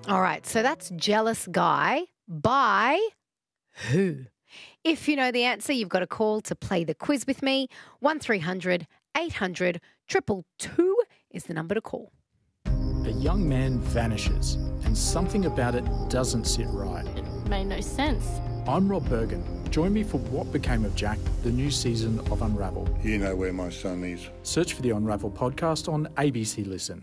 All right, so that's Jealous Guy by who? If you know the answer, you've got a call to play the quiz with me. 1300 800 222 is the number to call. A young man vanishes and something about it doesn't sit right. It made no sense. I'm Rob Bergen. Join me for What Became of Jack, the new season of Unravel. You know where my son is. Search for the Unravel podcast on ABC Listen.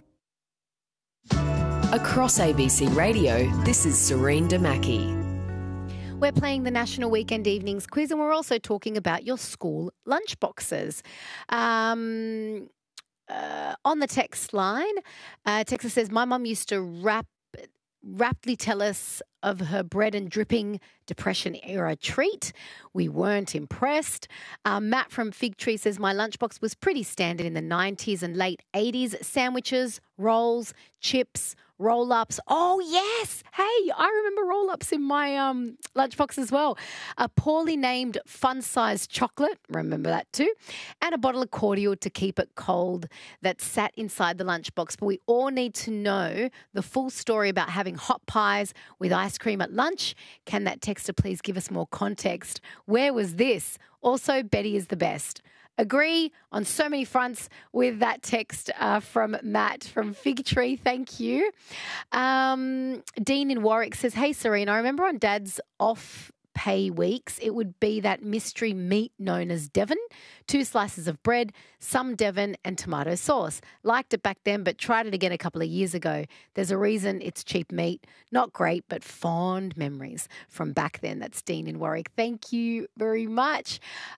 Across ABC Radio, this is Serene Damaki. We're playing the National Weekend Evenings Quiz, and we're also talking about your school lunchboxes. On the text line, Texas says, my mum used to raptly tell us of her bread and dripping Depression-era treat. We weren't impressed. Matt from Fig Tree says, my lunchbox was pretty standard in the 90s and late 80s. Sandwiches, rolls, chips, roll-ups. Oh, yes. Hey, I remember roll-ups in my lunchbox as well. A poorly named fun-sized chocolate, remember that too, and a bottle of cordial to keep it cold that sat inside the lunchbox. But we all need to know the full story about having hot pies with ice cream at lunch. Can that texter please give us more context? Where was this? Also, Betty is the best. Agree on so many fronts with that text from Matt from Fig Tree. Thank you. Dean in Warwick says, hey, Serene, I remember on Dad's off-pay weeks, it would be that mystery meat known as Devon, 2 slices of bread, some Devon and tomato sauce. Liked it back then, but tried it again a couple of years ago. There's a reason it's cheap meat. Not great, but fond memories from back then. That's Dean in Warwick. Thank you very much.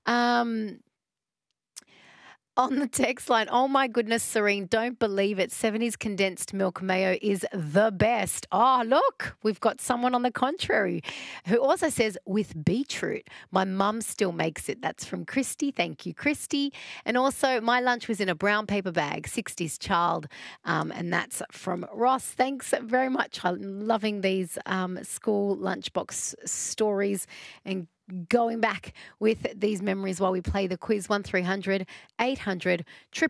On the text line, oh my goodness, Serene, don't believe it. 70s condensed milk mayo is the best. Oh, look, we've got someone on the contrary who also says with beetroot. My mum still makes it. That's from Christy. Thank you, Christy. And also my lunch was in a brown paper bag, 60s child. And that's from Ross. Thanks very much. I'm loving these school lunchbox stories and going back with these memories while we play the quiz. 1300 800